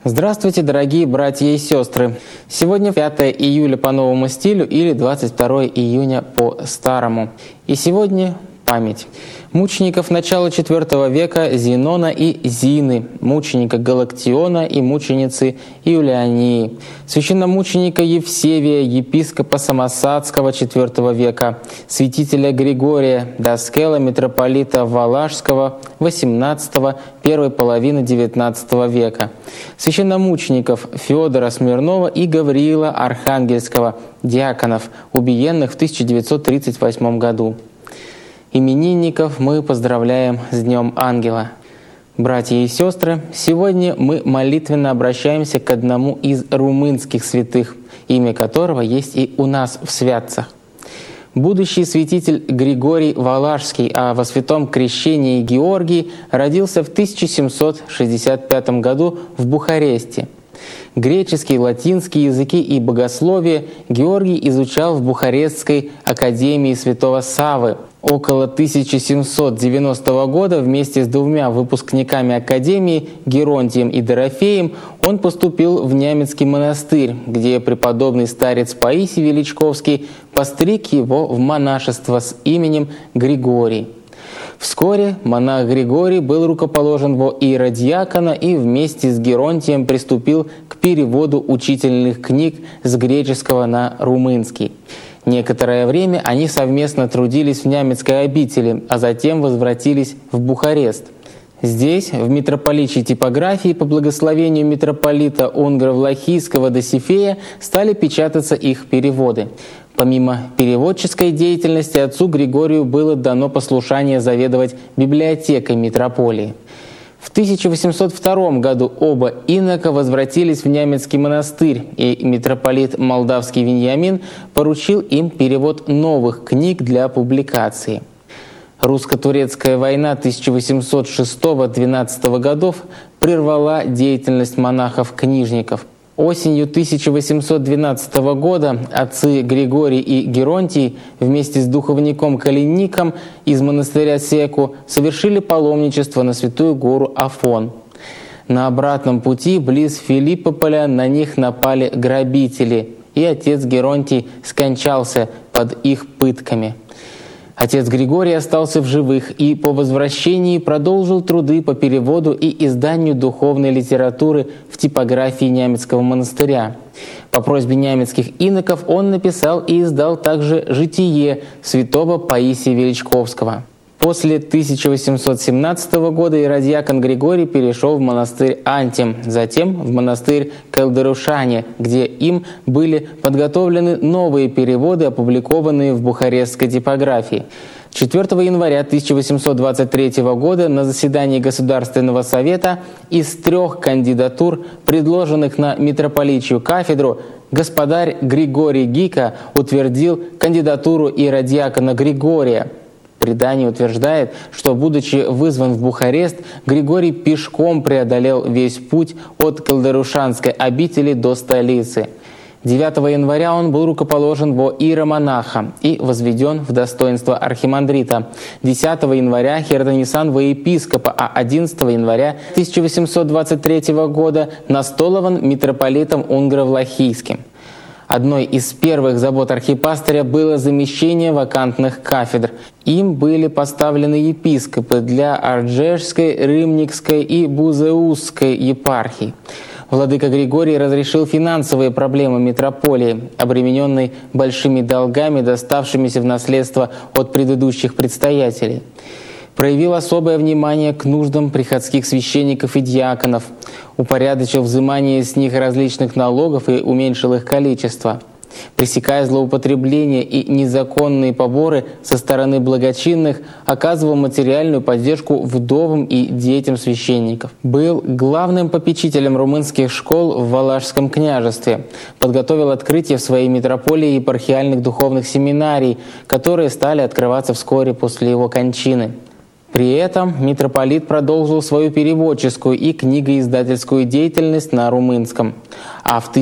Здравствуйте, дорогие братья и сестры! Сегодня 5 июля по новому стилю или 22 июня по старому. И сегодня память мучеников начала IV века Зенона и Зины, мученика Галактиона и мученицы Иулиании, священномученика Евсевия, епископа Самосадского IV века, святителя Григория Даскела, митрополита Валашского XVIII, первой половины XIX века, священномучеников Федора Смирнова и Гавриила Архангельского, диаконов, убиенных в 1938 году. Именинников мы поздравляем с Днем Ангела. Братья и сестры, сегодня мы молитвенно обращаемся к одному из румынских святых, имя которого есть и у нас в святцах. Будущий святитель Григорий Валашский, а во святом крещении Георгий, родился в 1765 году в Бухаресте. Греческий, латинский языки и богословие Георгий изучал в Бухарестской академии святого Саввы. Около 1790 года вместе с двумя выпускниками академии, Геронтием и Дорофеем, он поступил в Нямецкий монастырь, где преподобный старец Паисий Величковский постриг его в монашество с именем Григорий. Вскоре монах Григорий был рукоположен во иеродиакона и вместе с Геронтием приступил к переводу учительных книг с греческого на румынский. Некоторое время они совместно трудились в Нямецкой обители, а затем возвратились в Бухарест. Здесь, в митрополичьей типографии, по благословению митрополита Унгро-Влахийского Досифея, стали печататься их переводы. Помимо переводческой деятельности, отцу Григорию было дано послушание заведовать библиотекой митрополии. В 1802 году оба инока возвратились в Нямецкий монастырь, и митрополит Молдавский Вениамин поручил им перевод новых книг для публикации. Русско-турецкая война 1806-12 годов прервала деятельность монахов-книжников. Осенью 1812 года отцы Григорий и Геронтий вместе с духовником Калинником из монастыря Секу совершили паломничество на святую гору Афон. На обратном пути близ Филиппополя на них напали грабители, и отец Геронтий скончался под их пытками. Отец Григорий остался в живых и по возвращении продолжил труды по переводу и изданию духовной литературы в типографии Нямецкого монастыря. По просьбе нямецких иноков он написал и издал также «Житие» святого Паисия Величковского. После 1817 года иеродиакон Григорий перешел в монастырь Антим, затем в монастырь Калдерушане, где им были подготовлены новые переводы, опубликованные в бухарестской типографии. 4 января 1823 года на заседании Государственного совета из 3 кандидатур, предложенных на митрополичью кафедру, господарь Григорий Гика утвердил кандидатуру иеродиакона Григория. Предание утверждает, что, будучи вызван в Бухарест, Григорий пешком преодолел весь путь от Калдерушанской обители до столицы. 9 января он был рукоположен во иеромонаха и возведен в достоинство архимандрита. 10 января Хердонисан во епископа, а 11 января 1823 года настолован митрополитом Унгро-Влахийским. Одной из первых забот архипастыря было замещение вакантных кафедр. Им были поставлены епископы для Арджешской, Рымникской и Бузеусской епархий. Владыка Григорий разрешил финансовые проблемы митрополии, обремененной большими долгами, доставшимися в наследство от предыдущих предстоятелей. Проявил особое внимание к нуждам приходских священников и диаконов, упорядочил взимание с них различных налогов и уменьшил их количество. Пресекая злоупотребления и незаконные поборы со стороны благочинных, оказывал материальную поддержку вдовам и детям священников. Был главным попечителем румынских школ в Валашском княжестве. Подготовил открытие в своей митрополии епархиальных духовных семинарий, которые стали открываться вскоре после его кончины. При этом митрополит продолжил свою переводческую и книгоиздательскую деятельность на румынском. А в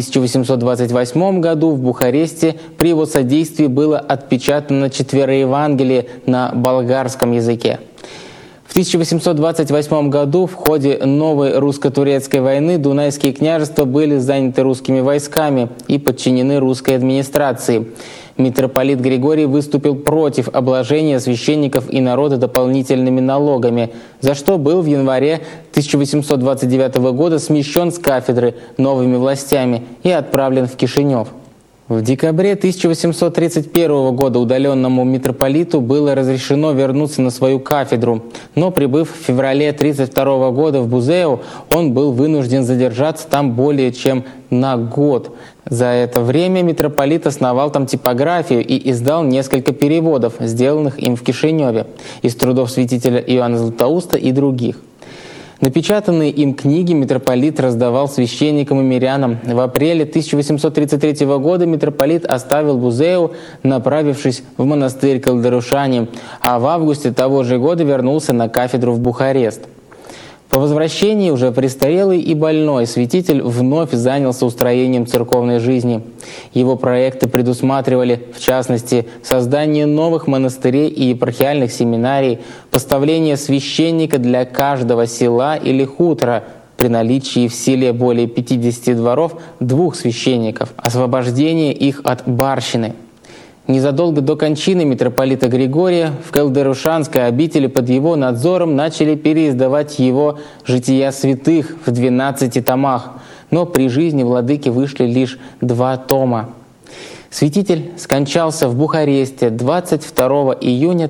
1828 году в Бухаресте при его содействии было отпечатано 4 Евангелия на болгарском языке. В 1828 году в ходе новой русско-турецкой войны Дунайские княжества были заняты русскими войсками и подчинены русской администрации. Митрополит Григорий выступил против обложения священников и народа дополнительными налогами, за что был в январе 1829 года смещен с кафедры новыми властями и отправлен в Кишинев. В декабре 1831 года удаленному митрополиту было разрешено вернуться на свою кафедру, но прибыв в феврале 1932 года в Бузеу, он был вынужден задержаться там более чем на год. За это время митрополит основал там типографию и издал несколько переводов, сделанных им в Кишиневе, из трудов святителя Иоанна Златоуста и других. Напечатанные им книги митрополит раздавал священникам и мирянам. В апреле 1833 года митрополит оставил Бузеу, направившись в монастырь Калдерушани, а в августе того же года вернулся на кафедру в Бухарест. По возвращении уже престарелый и больной святитель вновь занялся устроением церковной жизни. Его проекты предусматривали, в частности, создание новых монастырей и епархиальных семинарий, поставление священника для каждого села или хутора, при наличии в селе более 50 дворов 2 священников, освобождение их от барщины. Незадолго до кончины митрополита Григория в Калдерушанской обители под его надзором начали переиздавать его «Жития святых» в 12 томах, но при жизни владыки вышли лишь 2 тома. Святитель скончался в Бухаресте 22 июня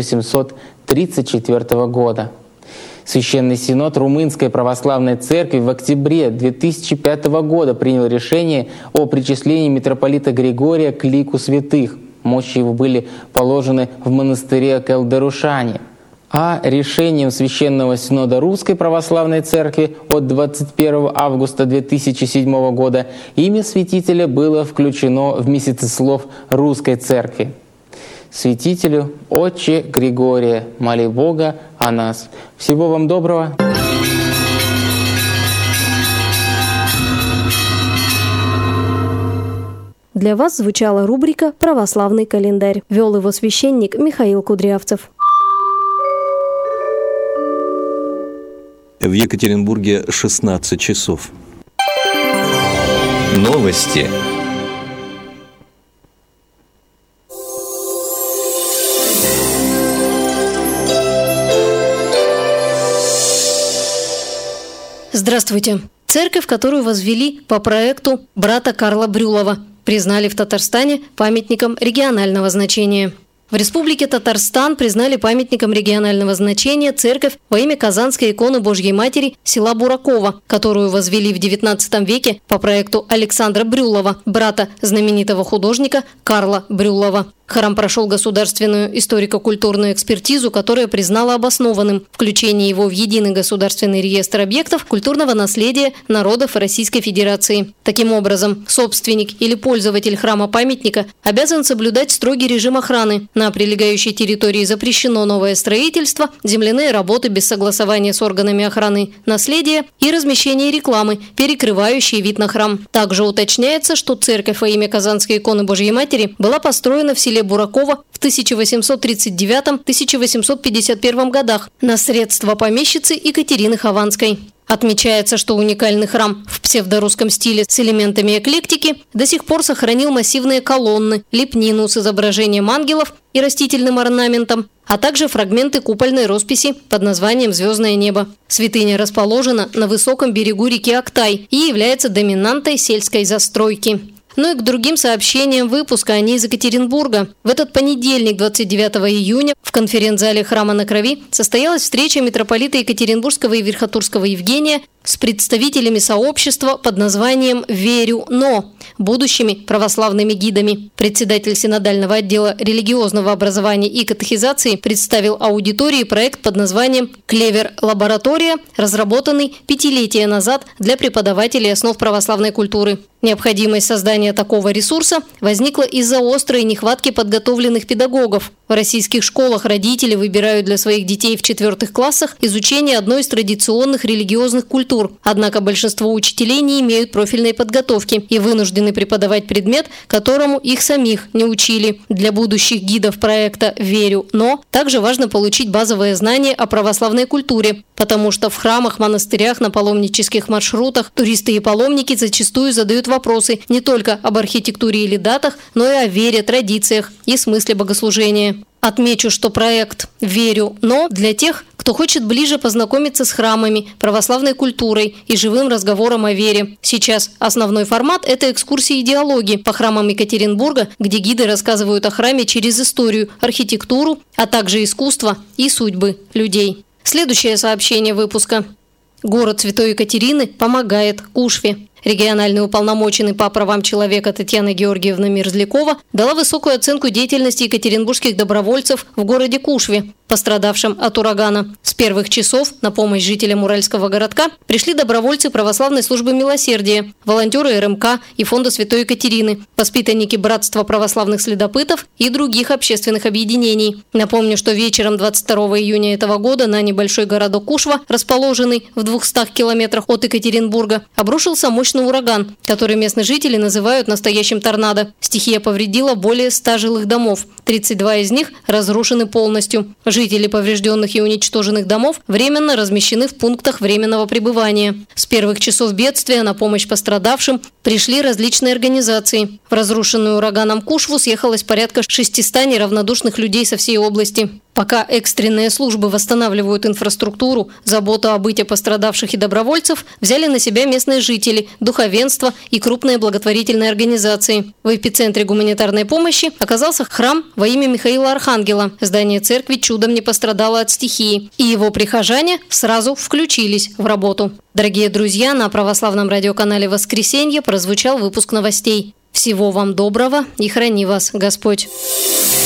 1834 года. Священный Синод Румынской Православной Церкви в октябре 2005 года принял решение о причислении митрополита Григория к лику святых. Мощи его были положены в монастыре Калдерушани. А решением Священного Синода Русской Православной Церкви от 21 августа 2007 года имя святителя было включено в месяцеслов Русской Церкви. Святителю Отче Григория, моли Бога о нас. Всего вам доброго. Для вас звучала рубрика «Православный календарь». Вел его священник Михаил Кудрявцев. В Екатеринбурге 16 часов. Новости. Здравствуйте. Церковь, которую возвели по проекту брата Карла Брюлова, признали в Татарстане памятником регионального значения. В Республике Татарстан признали памятником регионального значения церковь во имя Казанской иконы Божьей Матери села Буракова, которую возвели в XIX веке по проекту Александра Брюлова, брата знаменитого художника Карла Брюлова. Храм прошел государственную историко-культурную экспертизу, которая признала обоснованным включение его в единый государственный реестр объектов культурного наследия народов Российской Федерации. Таким образом, собственник или пользователь храма-памятника обязан соблюдать строгий режим охраны. На прилегающей территории запрещено новое строительство, земляные работы без согласования с органами охраны наследия и размещение рекламы, перекрывающей вид на храм. Также уточняется, что церковь во имя Казанской иконы Божьей Матери была построена в селе Буракова в 1839-1851 годах на средства помещицы Екатерины Хованской. Отмечается, что уникальный храм в псевдорусском стиле с элементами эклектики до сих пор сохранил массивные колонны, лепнину с изображением ангелов и растительным орнаментом, а также фрагменты купольной росписи под названием «Звездное небо». Святыня расположена на высоком берегу реки Актай и является доминантой сельской застройки. Ну и к другим сообщениям выпуска, они из Екатеринбурга. В этот понедельник, 29 июня, в конференц-зале Храма на Крови состоялась встреча митрополита Екатеринбургского и Верхотурского Евгения с представителями сообщества под названием «Верю, но» будущими православными гидами. Председатель синодального отдела религиозного образования и катехизации представил аудитории проект под названием «Клевер-лаборатория», разработанный 5-летия назад для преподавателей основ православной культуры. Необходимость создания такого ресурса возникла из-за острой нехватки подготовленных педагогов. В российских школах родители выбирают для своих детей в 4 классах изучение одной из традиционных религиозных культур. Однако большинство учителей не имеют профильной подготовки и вынуждены преподавать предмет, которому их самих не учили. Для будущих гидов проекта «Верю, но» также важно получить базовые знания о православной культуре, потому что в храмах, монастырях, на паломнических маршрутах туристы и паломники зачастую задают вопросы не только об архитектуре или датах, но и о вере, традициях и смысле богослужения. Отмечу, что проект «Верю, но» для тех, кто хочет ближе познакомиться с храмами, православной культурой и живым разговором о вере. Сейчас основной формат – это экскурсии и диалоги по храмам Екатеринбурга, где гиды рассказывают о храме через историю, архитектуру, а также искусство и судьбы людей. Следующее сообщение выпуска. Город Святой Екатерины помогает Кушве. Региональный уполномоченный по правам человека Татьяна Георгиевна Мерзлякова дала высокую оценку деятельности екатеринбургских добровольцев в городе Кушве, пострадавшем от урагана. С первых часов на помощь жителям Уральского городка пришли добровольцы Православной службы милосердия, волонтеры РМК и Фонда Святой Екатерины, воспитанники Братства православных следопытов и других общественных объединений. Напомню, что вечером 22 июня этого года на небольшой городок Кушва, расположенный в 200 километрах от Екатеринбурга, обрушился мощный ураган, который местные жители называют настоящим торнадо. Стихия повредила более 100 жилых домов. 32 из них разрушены полностью. Жители поврежденных и уничтоженных домов временно размещены в пунктах временного пребывания. С первых часов бедствия на помощь пострадавшим пришли различные организации. В разрушенную ураганом Кушву съехалось порядка 600 неравнодушных людей со всей области. Пока экстренные службы восстанавливают инфраструктуру, заботу о быте пострадавших и добровольцев взяли на себя местные жители, духовенство и крупные благотворительные организации. В эпицентре гуманитарной помощи оказался храм во имя Михаила Архангела. Здание церкви чудом не пострадало от стихии, и его прихожане сразу включились в работу. Дорогие друзья, на православном радиоканале «Воскресенье» прозвучал выпуск новостей. Всего вам доброго и храни вас Господь.